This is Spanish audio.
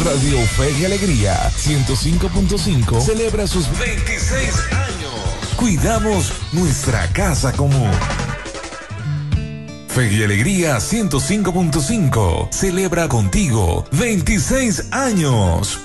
Radio Fe y Alegría 105.5 celebra sus 26 años. Cuidamos nuestra casa común. Fe y Alegría 105.5 celebra contigo 26 años.